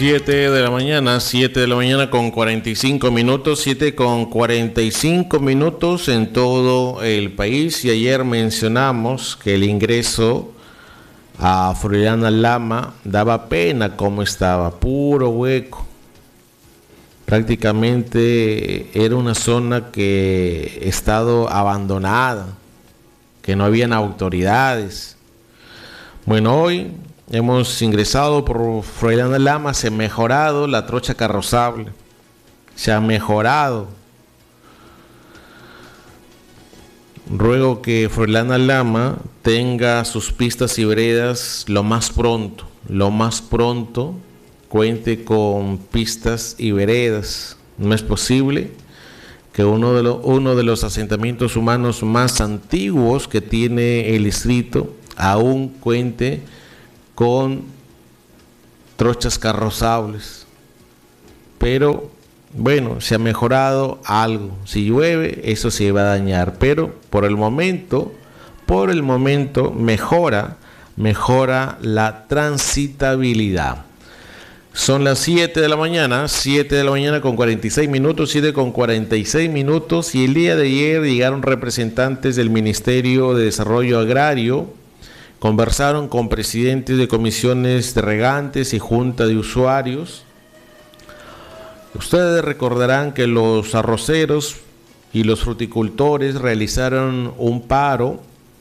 7 de la mañana, 7 de la mañana con 45 minutos, 7 con 45 minutos en todo el país. Y ayer mencionamos que el ingreso a Floriana Lama daba pena como estaba, puro hueco. Prácticamente era una zona que ha estado abandonada, que no habían autoridades. Bueno, hoy hemos ingresado por Floriana Lama, se ha mejorado la trocha carrozable, se ha mejorado. Ruego que Floriana Lama tenga sus pistas y veredas lo más pronto, cuente con pistas y veredas. No es posible que uno de los asentamientos humanos más antiguos que tiene el distrito aún cuente con trochas carrozables. Pero bueno, se ha mejorado algo. Si llueve, eso se va a dañar, pero por el momento mejora la transitabilidad. Son las 7 de la mañana, 7 de la mañana con 46 minutos, 7 con 46 minutos, y el día de ayer llegaron representantes del Ministerio de Desarrollo Agrario. Conversaron con presidentes de comisiones de regantes y junta de usuarios. Ustedes recordarán que los arroceros y los fruticultores realizaron un paro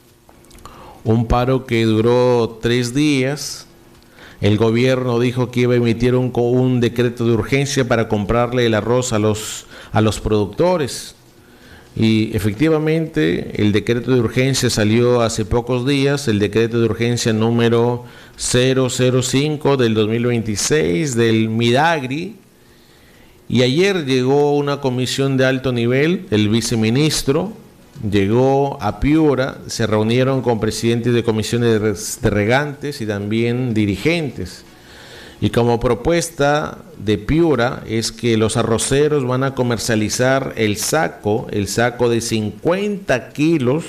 que duró 3 días. El gobierno dijo que iba a emitir un decreto de urgencia para comprarle el arroz a los productores. Y efectivamente el decreto de urgencia salió hace pocos días, el decreto de urgencia número 005 del 2026 del Midagri, y ayer llegó una comisión de alto nivel, el viceministro llegó a Piura, se reunieron con presidentes de comisiones de regantes y también dirigentes. Y como propuesta de Piura es que los arroceros van a comercializar el saco de 50 kilos,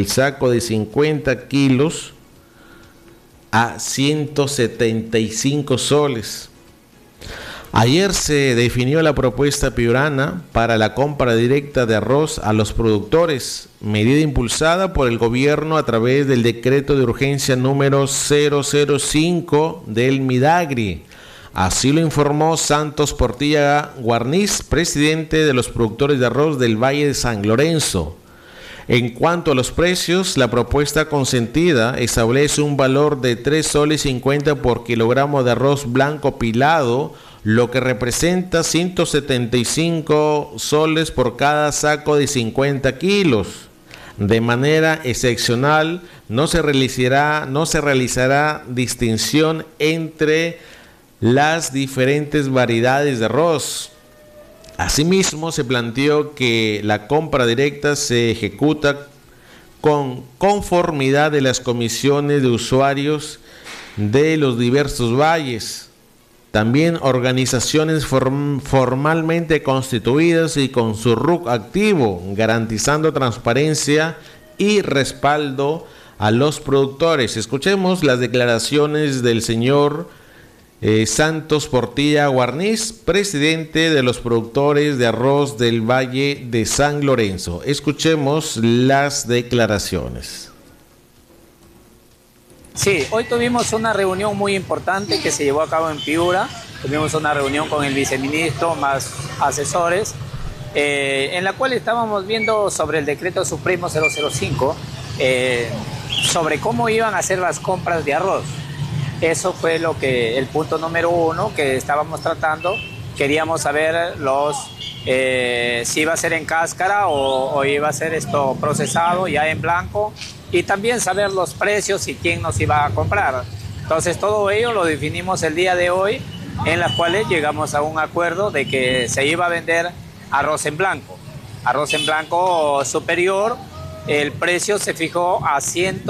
a 175 soles. Ayer se definió la propuesta piurana para la compra directa de arroz a los productores, medida impulsada por el gobierno a través del decreto de urgencia número 005 del Midagri. Así lo informó Santos Portilla Guarniz, presidente de los productores de arroz del Valle de San Lorenzo. En cuanto a los precios, la propuesta consentida establece un valor de 3 soles 50 por kilogramo de arroz blanco pilado, lo que representa 175 soles por cada saco de 50 kilos. De manera excepcional, no se realizará distinción entre las diferentes variedades de arroz. Asimismo, se planteó que la compra directa se ejecuta con conformidad de las comisiones de usuarios de los diversos valles. También organizaciones formalmente constituidas y con su RUC activo, garantizando transparencia y respaldo a los productores. Escuchemos las declaraciones del señor Santos Portilla Guarniz, presidente de los productores de arroz del Valle de San Lorenzo. Escuchemos las declaraciones. Sí, hoy tuvimos una reunión muy importante que se llevó a cabo en Piura. Tuvimos una reunión con el viceministro, más asesores, en la cual estábamos viendo sobre el decreto supremo 005, sobre cómo iban a hacer las compras de arroz. Eso fue el punto número 1 que estábamos tratando. Queríamos saber si iba a ser en cáscara o iba a ser esto procesado ya en blanco, y también saber los precios y quién nos iba a comprar. Entonces todo ello lo definimos el día de hoy, en las cuales llegamos a un acuerdo de que se iba a vender arroz en blanco superior. El precio se fijó a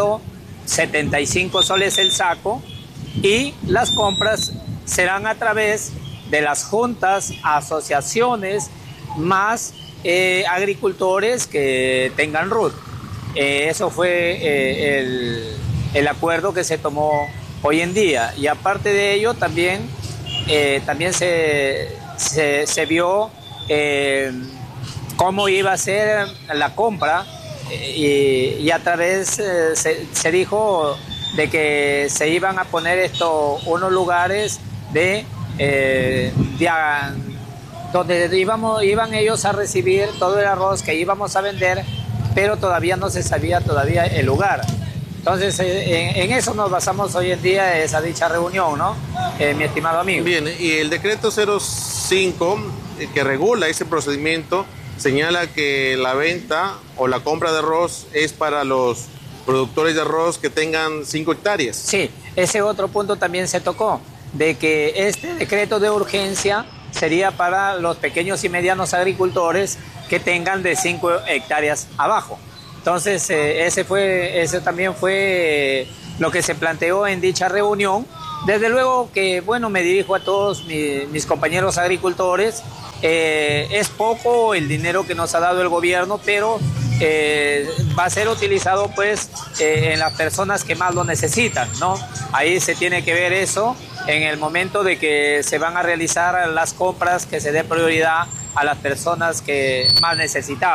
175 soles el saco, y las compras serán a través de las juntas, asociaciones, más agricultores que tengan RUT. Eso fue el acuerdo que se tomó hoy en día. Y aparte de ello, también también se vio cómo iba a ser la compra y a través se dijo de que se iban a poner unos lugares donde iban ellos a recibir todo el arroz que íbamos a vender, pero todavía no se sabía todavía el lugar. Entonces, en eso nos basamos hoy en día, esa dicha reunión, ¿no? Mi estimado amigo. Bien, y el decreto 05 que regula ese procedimiento señala que la venta o la compra de arroz es para los productores de arroz que tengan 5 hectáreas. Sí, ese otro punto también se tocó, de que este decreto de urgencia sería para los pequeños y medianos agricultores que tengan de 5 hectáreas abajo. Entonces, ese también fue lo que se planteó en dicha reunión. Desde luego que, bueno, me dirijo a todos mis compañeros agricultores. Es poco el dinero que nos ha dado el gobierno, pero va a ser utilizado pues en las personas que más lo necesitan, ¿no? Ahí se tiene que ver eso en el momento de que se van a realizar las compras, que se dé prioridad a las personas que más necesitan.